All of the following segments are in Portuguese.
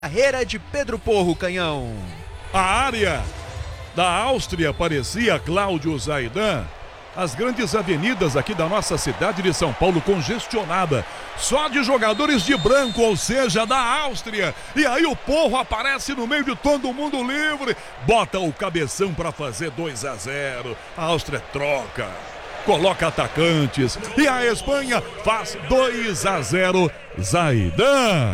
Carreira de Pedro Porro, Canhão. A área da Áustria parecia Cláudio Zaidan. As grandes avenidas aqui da nossa cidade de São Paulo congestionada, só de jogadores de branco, ou seja, da Áustria. E aí o Porro aparece no meio de todo mundo livre, bota o cabeção para fazer 2-0. A Áustria troca, coloca atacantes e a Espanha faz 2-0. Zaidan.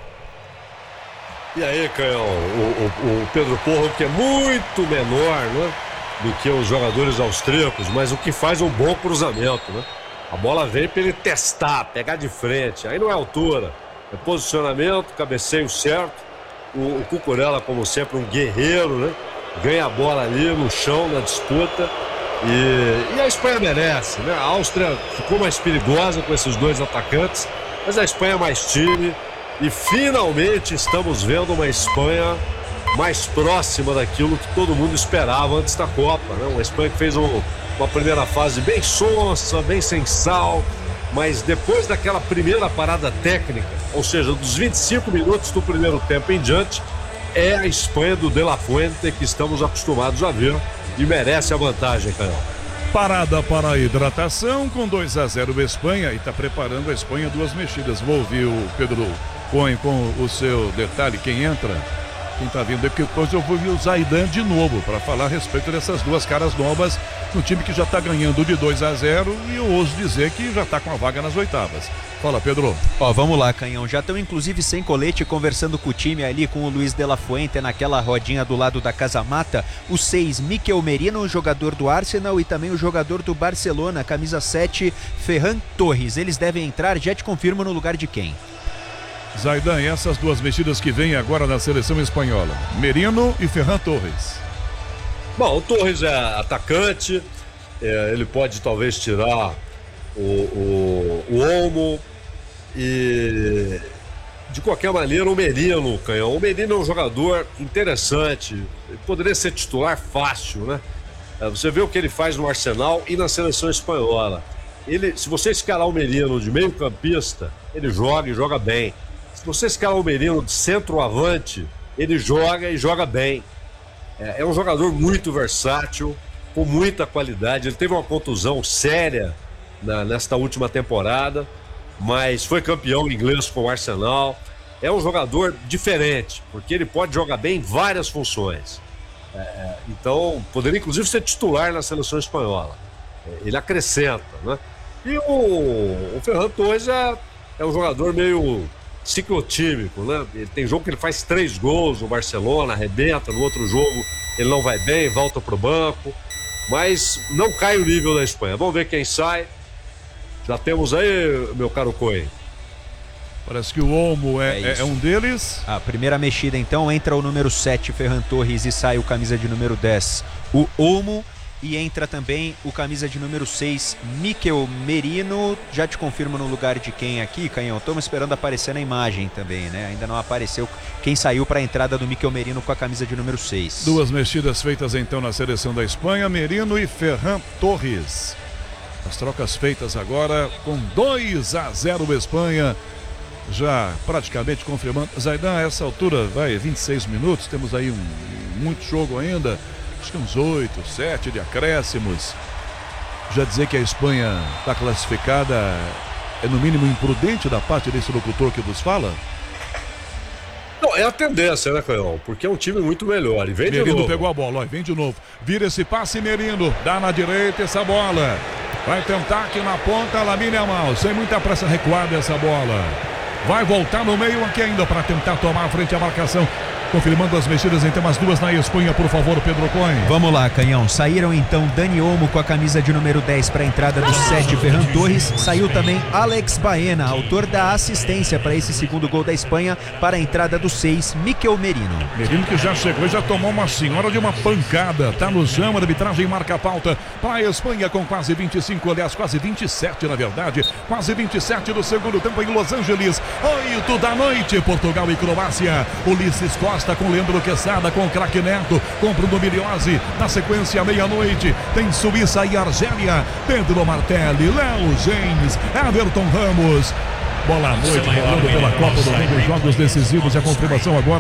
E aí, Canhão, o Pedro Porro, que é muito menor, né, do que os jogadores austríacos, mas o que faz um bom cruzamento, né? A bola vem para ele testar, pegar de frente, aí não é altura, é posicionamento, cabeceio certo. O Cucurella, como sempre, um guerreiro, né? Ganha a bola ali no chão, na disputa. E a Espanha merece, né? A Áustria ficou mais perigosa com esses dois atacantes, mas a Espanha é mais time. E finalmente estamos vendo uma Espanha mais próxima daquilo que todo mundo esperava antes da Copa, né? Uma Espanha que fez uma primeira fase bem sonsa, bem sem sal, mas depois daquela primeira parada técnica, ou seja, dos 25 minutos do primeiro tempo em diante, é a Espanha do De La Fuente que estamos acostumados a ver e merece a vantagem, Canhão. Parada para a hidratação com 2-0 Espanha, e está preparando a Espanha duas mexidas. Vou ouvir o Pedro Cohen com o seu detalhe, quem entra, quem está vindo, porque depois eu vou ouvir o Zaidan de novo para falar a respeito dessas duas caras novas no time que já está ganhando de 2-0 e eu ouso dizer que já está com a vaga nas oitavas. Fala, Pedro. Vamos lá, Canhão. Já estão inclusive sem colete conversando com o time ali, com o Luiz de la Fuente naquela rodinha do lado da Casa Mata. O 6, Mikel Merino, jogador do Arsenal, e também o jogador do Barcelona, camisa 7, Ferran Torres. Eles devem entrar, já te confirmo no lugar de quem. Zaidan, e essas duas mexidas que vêm agora na seleção espanhola, Merino e Ferran Torres. Bom, o Torres é atacante, ele pode talvez tirar o Olmo, e de qualquer maneira o Merino, Canhão. O Merino é um jogador interessante, ele poderia ser titular fácil, né? Você vê o que ele faz no Arsenal e na seleção espanhola. Se você escalar o Merino de meio campista, ele joga e joga bem. Se você escalar o Merino de centroavante, ele joga e joga bem. É um jogador muito versátil, com muita qualidade. Ele teve uma contusão séria nesta última temporada, mas foi campeão inglês com o Arsenal. É um jogador diferente, porque ele pode jogar bem em várias funções. Então, poderia inclusive ser titular na seleção espanhola. Ele acrescenta, né? E o Ferran Torres é um jogador meio ciclotímico, né? Ele tem jogo que ele faz 3 gols no Barcelona, arrebenta, no outro jogo ele não vai bem, volta pro banco, mas não cai o nível da Espanha. Vamos ver quem sai. Já temos aí, meu caro Cohen. Parece que o Olmo é um deles. A primeira mexida então, entra o número 7, Ferran Torres, e sai o camisa de número 10, o Olmo. E entra também o camisa de número 6, Mikel Merino. Já te confirmo no lugar de quem aqui, Canhão. Estamos esperando aparecer na imagem também, né? Ainda não apareceu quem saiu para a entrada do Mikel Merino com a camisa de número 6. Duas mexidas feitas então na seleção da Espanha, Merino e Ferran Torres. As trocas feitas agora com 2-0 Espanha, já praticamente confirmando. Zaidan, a essa altura, 26 minutos, temos aí muito jogo ainda. Acho que uns 8, 7 de acréscimos. Já dizer que a Espanha está classificada é no mínimo imprudente da parte desse locutor que vos fala? Não, é a tendência, né, Canhão? Porque é um time muito melhor. E vem de novo. Merino pegou a bola, vem de novo. Vira esse passe, Merino. Dá na direita essa bola. Vai tentar aqui na ponta, Lamine Yamal. Sem muita pressa recuada essa bola. Vai voltar no meio aqui ainda para tentar tomar a frente à marcação. Confirmando as mexidas, então, as duas na Espanha, por favor, Pedro Cohen. Vamos lá, Canhão. Saíram então Dani Olmo com a camisa de número 10 para a entrada do 7, Ferran Torres. Saiu também Alex Baena, autor da assistência para esse segundo gol da Espanha, para a entrada do 6, Mikel Merino. Merino que já chegou e já tomou uma senhora de uma pancada. Tá no chão, a arbitragem marca a pauta para a Espanha com quase 25, aliás, quase 27 na verdade. Quase 27 do segundo tempo em Los Angeles. 8 da noite, Portugal e Croácia. Ulisses Costa com Leandro Quesada, com o craque Neto, com Bruno Miliozzi. Na sequência, meia-noite, tem Suíça e Argélia. Pedro Martelli, Léo James, Everton Ramos. Bola à noite, rolando pela Copa do Mundo, jogos decisivos e a confirmação agora